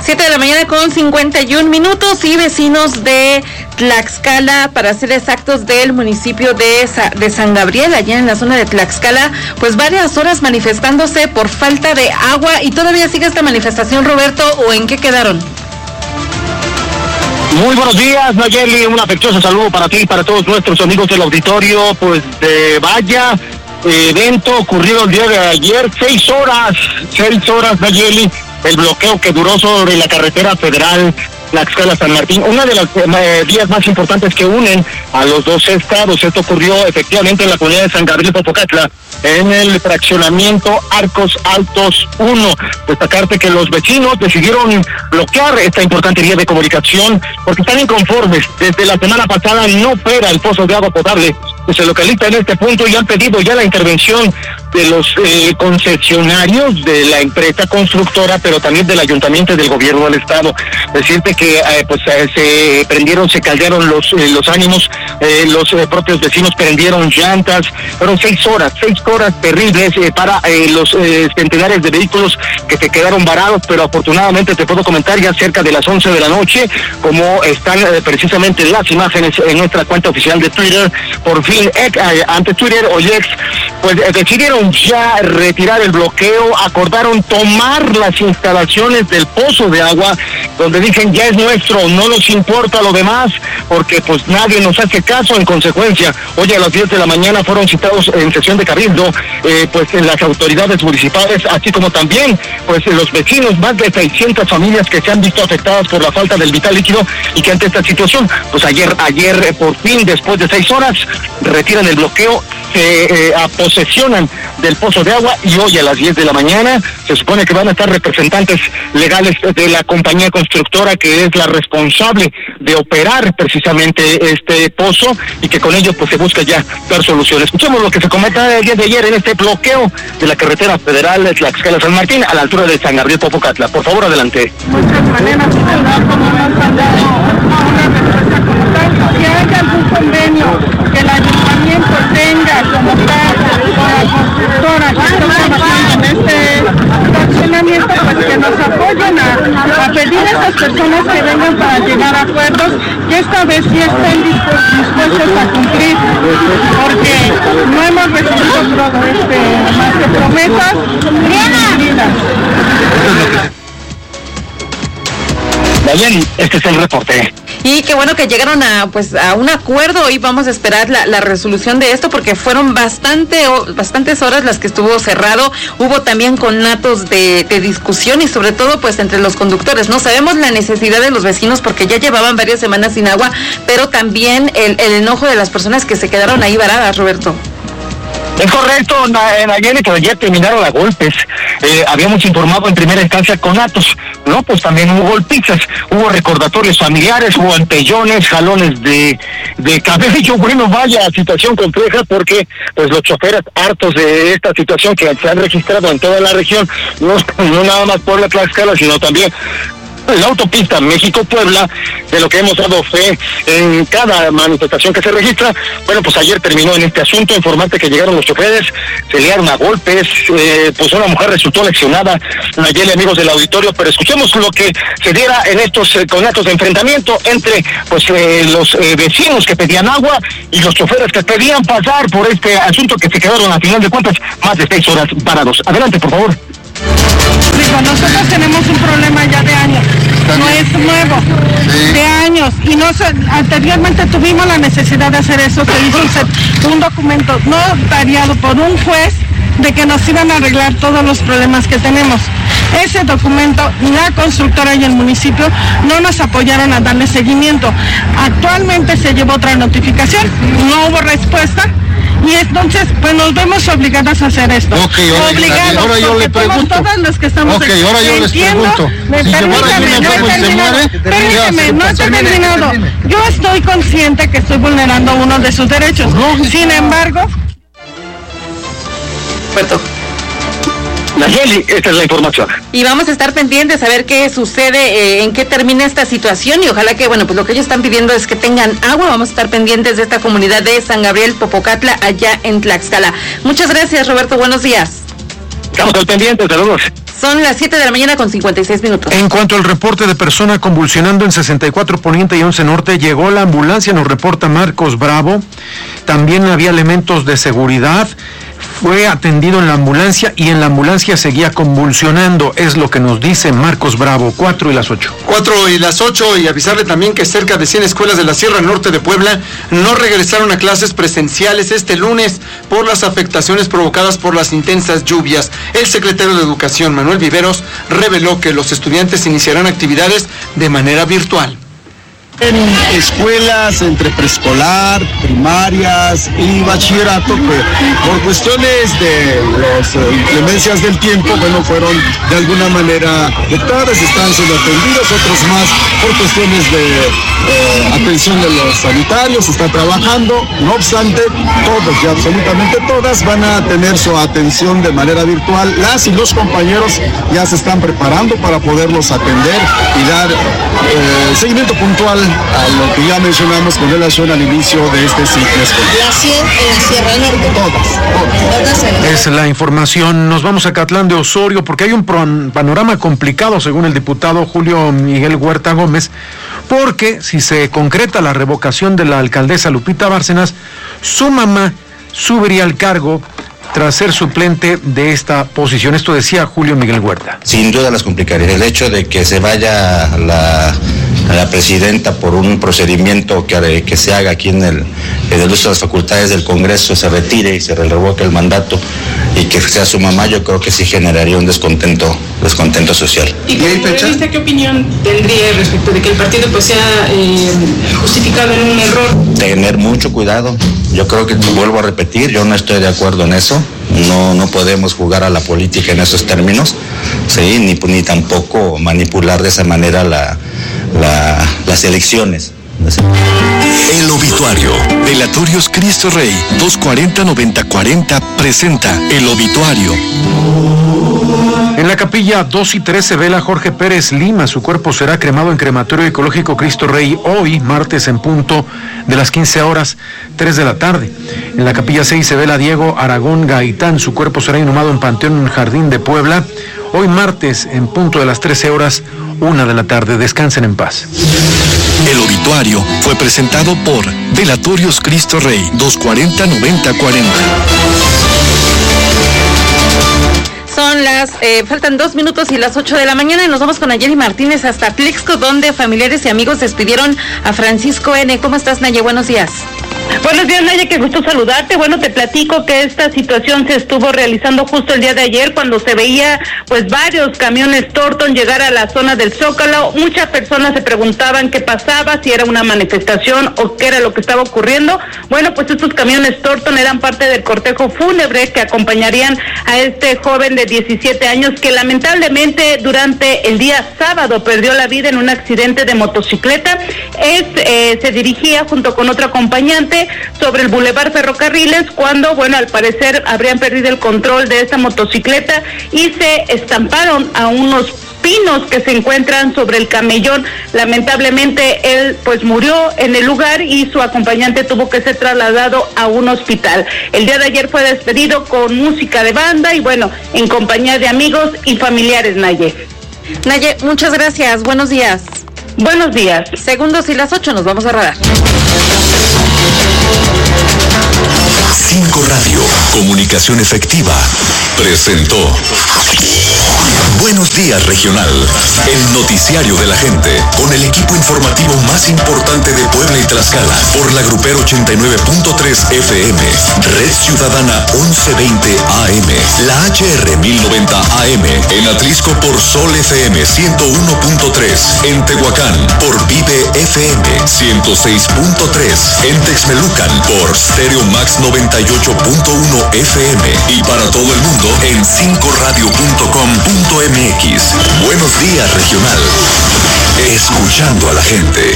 7:51 y vecinos de Tlaxcala, para ser exactos, del municipio de San Gabriel, allá en la zona de Tlaxcala, pues varias horas manifestándose por falta de agua. ¿Y todavía sigue esta manifestación, Roberto, o en qué quedaron? Muy buenos días, Nayeli, un afectuoso saludo para ti y para todos nuestros amigos del auditorio. Pues vaya evento ocurrido el día de ayer, 6 horas, Nayeli, el bloqueo que duró sobre la carretera federal Tlaxcala-San Martín, una de las vías más importantes que unen a los dos estados. Esto ocurrió efectivamente en la comunidad de San Gabriel Popocatla, en el fraccionamiento Arcos Altos 1. Destacarte que los vecinos decidieron bloquear esta importante vía de comunicación porque están inconformes. Desde la semana pasada no opera el pozo de agua potable que se localiza en este punto y han pedido ya la intervención de los concesionarios de la empresa constructora, pero también del ayuntamiento y del gobierno del estado. Decirte que se caldearon los ánimos, los propios vecinos prendieron llantas. Fueron 6 horas terribles para los centenares de vehículos que se quedaron varados, pero afortunadamente te puedo comentar ya cerca de las 11 de la noche, como están precisamente las imágenes en nuestra cuenta oficial de Twitter, por fin ante Twitter o X, pues decidieron ya retirar el bloqueo, acordaron tomar las instalaciones del pozo de agua, donde dicen ya es nuestro, no nos importa lo demás, porque pues nadie nos hace caso. En consecuencia, hoy a las 10 de la mañana fueron citados en sesión de cabildo, pues en las autoridades municipales, así como también pues los vecinos, más de 600 familias que se han visto afectadas por la falta del vital líquido, y que ante esta situación, pues ayer por fin, después de 6 horas, retiran el bloqueo, se posesionan del pozo de agua, y hoy a las 10 de la mañana se supone que van a estar representantes legales de la compañía constructora que es la responsable de operar precisamente este pozo, y que con ello pues se busca ya dar soluciones. Escuchemos lo que se comenta el día de ayer en este bloqueo de la carretera federal de Tlaxcala-San Martín a la altura de San Gabriel Popocatla. Por favor, adelante. Muchas maneras, como no han dado una respuesta como tal, que haya algún convenio que el ayuntamiento tenga como tal con la constructora que está trabajando en este fraccionamiento, pues que nos apoyen a pedir a esas personas que vengan para llegar a acuerdos, que esta vez sí estén dispuestos a cumplir, porque no hemos recibido más que promesas cumplidas. Nayeli, este es el reporte. Y qué bueno que llegaron a un acuerdo. Y vamos a esperar la resolución de esto, porque fueron bastantes horas las que estuvo cerrado. Hubo también conatos de discusión, y sobre todo pues entre los conductores, ¿no? Sabemos la necesidad de los vecinos porque ya llevaban varias semanas sin agua, pero también el enojo de las personas que se quedaron ahí varadas, Roberto. Es correcto, Nayeli, que ayer terminaron a golpes. Habíamos informado en primera instancia con Atos, ¿no? Pues también hubo golpizas, hubo recordatorios familiares, hubo empellones, jalones de cabello. Bueno, vaya situación compleja, porque pues los choferes hartos de esta situación que se han registrado en toda la región, no nada más por la Tlaxcala, sino también la autopista México-Puebla, de lo que hemos dado fe en cada manifestación que se registra. Bueno, pues ayer terminó en este asunto. Informarte que llegaron los choferes, se liaron a golpes, pues una mujer resultó lesionada, Nayeli, amigos del auditorio. Pero escuchemos lo que se diera en estos conatos de enfrentamiento entre pues los vecinos que pedían agua y los choferes que pedían pasar por este asunto, que se quedaron a final de cuentas más de 6 horas parados. Adelante, por favor. Digo, nosotros tenemos un problema ya de años, no es nuevo, de años, y anteriormente tuvimos la necesidad de hacer eso. Se hizo un documento notariado por un juez de que nos iban a arreglar todos los problemas que tenemos. Ese documento, la constructora y el municipio no nos apoyaron a darle seguimiento. Actualmente se llevó otra notificación, no hubo respuesta. Y entonces, pues nos vemos obligadas a hacer esto. Obligados, ahora yo le pregunto. Todos los que estamos ahora yo les pregunto. Permíteme, no he terminado. Yo estoy consciente que estoy vulnerando uno de sus derechos. Sin embargo... Nayeli, esta es la información. Y vamos a estar pendientes a ver qué sucede, en qué termina esta situación, y ojalá que, bueno, pues lo que ellos están pidiendo es que tengan agua. Vamos a estar pendientes de esta comunidad de San Gabriel Popocatla, allá en Tlaxcala. Muchas gracias, Roberto, buenos días. Estamos al pendiente, saludos. Son las 7 de la mañana con 56 minutos. En cuanto al reporte de persona convulsionando en 64 Poniente y 11 Norte, llegó la ambulancia, nos reporta Marcos Bravo. También había elementos de seguridad. Fue atendido en la ambulancia y en la ambulancia seguía convulsionando, es lo que nos dice Marcos Bravo. 4 y las 8. 4 y las 8, y avisarle también que cerca de 100 escuelas de la Sierra Norte de Puebla no regresaron a clases presenciales este lunes por las afectaciones provocadas por las intensas lluvias. El secretario de Educación, Manuel Viveros, reveló que los estudiantes iniciarán actividades de manera virtual. En escuelas entre preescolar, primarias y bachillerato, que por cuestiones de las inclemencias del tiempo, fueron de alguna manera afectadas, están siendo atendidos, otros más por cuestiones de atención de los sanitarios, está trabajando. No obstante, todos, ya absolutamente todas, van a tener su atención de manera virtual. Las y los compañeros ya se están preparando para poderlos atender y dar seguimiento puntual a lo que ya mencionamos con relación al inicio de este ciclo escolar. La 100 en la Sierra Norte. Todas. Es la información. Nos vamos a Catlán de Osorio porque hay un panorama complicado, según el diputado Julio Miguel Huerta Gómez, porque si se concreta la revocación de la alcaldesa Lupita Bárcenas, su mamá subiría al cargo tras ser suplente de esta posición. Esto decía Julio Miguel Huerta. Sin duda las complicaría. El hecho de que se vaya la presidenta por un procedimiento que se haga aquí en el uso de las facultades del Congreso, se retire y se revoque el mandato y que sea su mamá, yo creo que sí generaría un descontento social. ¿Y como periodista qué opinión tendría respecto de que el partido pues sea justificado en un error? Tener mucho cuidado. Yo creo que, vuelvo a repetir, yo no estoy de acuerdo en eso. No podemos jugar a la política en esos términos, ¿sí? ni tampoco manipular de esa manera las elecciones. El obituario. Velatorios Cristo Rey 240-9040 presenta El obituario. En la capilla 2 y 3 se vela Jorge Pérez Lima. Su cuerpo será cremado en Crematorio Ecológico Cristo Rey hoy, martes, en punto de las 15 horas, 3 de la tarde. En la capilla 6 se vela Diego Aragón Gaitán. Su cuerpo será inhumado en Panteón Jardín de Puebla hoy, martes, en punto de las 13 horas, 1 de la tarde. Descansen en paz. El obituario fue presentado por Velatorios Cristo Rey 240-9040. Faltan 2 minutos y las 8 de la mañana y nos vamos con Nayeli Martínez hasta Tlixco, donde familiares y amigos despidieron a Francisco N. ¿Cómo estás, Naye? Buenos días. Buenos días, Naya, qué gusto saludarte. Bueno, te platico que esta situación se estuvo realizando justo el día de ayer cuando se veía pues varios camiones Torton llegar a la zona del Zócalo. Muchas personas se preguntaban qué pasaba, si era una manifestación o qué era lo que estaba ocurriendo. Bueno, pues estos camiones Torton eran parte del cortejo fúnebre que acompañarían a este joven de 17 años que lamentablemente durante el día sábado perdió la vida en un accidente de motocicleta. Se dirigía junto con otro acompañante sobre el Boulevard Ferrocarriles cuando, al parecer habrían perdido el control de esta motocicleta y se estamparon a unos pinos que se encuentran sobre el camellón. Lamentablemente él pues murió en el lugar y su acompañante tuvo que ser trasladado a un hospital. El día de ayer fue despedido con música de banda y en compañía de amigos y familiares, Naye. Naye, muchas gracias, buenos días. Buenos días. Segundos y las 8, nos vamos a rodar. 5 Radio, comunicación efectiva, presentó Buenos Días Regional, el noticiario de la gente, con el equipo informativo más importante de Puebla y Tlaxcala, por la Grupero 89.3 FM, Red Ciudadana 1120 AM, la HR 1090 AM, en Atlisco por Sol FM 101.3, en Tehuacán por Vive FM 106.3, en Texmelucan por Stereo Max 98.1 FM y para todo el mundo en 5radio.com.mx. Buenos Días Regional. Escuchando a la gente.